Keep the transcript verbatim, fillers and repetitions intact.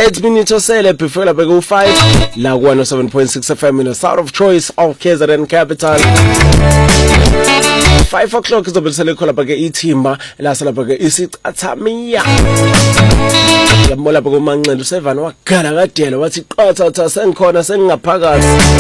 eight minutes osele before la beke u five la ku one oh seven point six F M in the South of Choice of K Z N Capital. five o'clock izobe sele khola beke ithimba la sala beke isicathamia. Yambola beke uManxele uSevan wagala kadela wathi qatha tha sengikhona sengingaphakathi